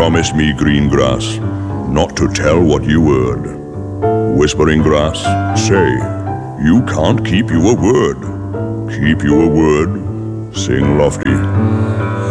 promised me, green grass, not to tell what you heard. Whispering grass, say, you can't keep your word. Keep your word, sing lofty.